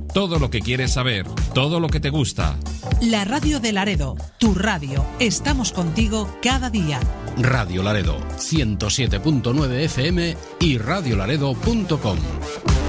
todo lo que quieres saber, todo lo que te gusta. La radio de Laredo, tu radio. Estamos contigo cada día. Radio Laredo, 107.9 FM y radiolaredo.com.